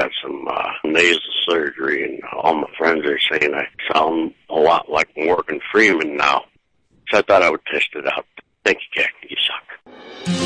had some nasal surgery, and all my friends are saying I sound a lot like Morgan Freeman now. So I thought I would test it out. Thank you, Jack. You suck.